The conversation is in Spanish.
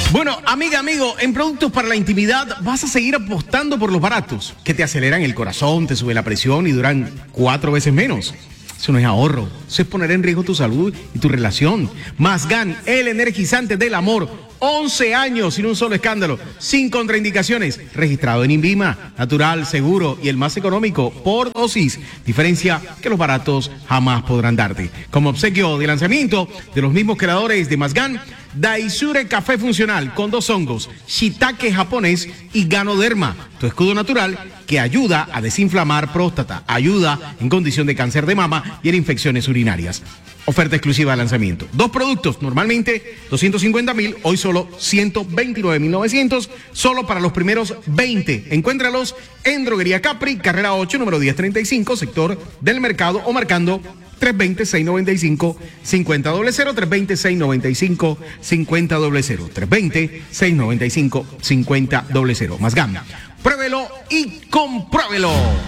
Bueno, amiga, amigo, en productos para la intimidad vas a seguir apostando por los baratos, que te aceleran el corazón, te sube la presión y duran 4 veces menos. Eso no es ahorro, eso es poner en riesgo tu salud y tu relación. Masgan, el energizante del amor, 11 años sin un solo escándalo, sin contraindicaciones, registrado en INVIMA, natural, seguro y el más económico por dosis. Diferencia que los baratos jamás podrán darte. Como obsequio de lanzamiento de los mismos creadores de Masgan, Daisure Café Funcional con 2 hongos, shiitake japonés y ganoderma, tu escudo natural que ayuda a desinflamar próstata, ayuda en condición de cáncer de mama y en infecciones urinarias. Oferta exclusiva de lanzamiento. 2 productos, normalmente 250,000, hoy solo 129,900, solo para los primeros 20. Encuéntralos en Droguería Capri, carrera 8, número 1035, sector del mercado o marcando 320-695-5000, 320-695-5000, 320-695-5000. Más gana. Pruébelo y compruébelo.